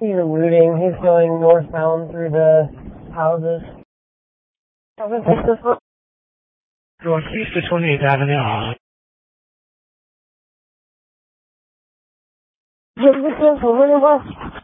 He's looting. He's going northbound through the houses. Northeast of 28th Avenue. This is over the west.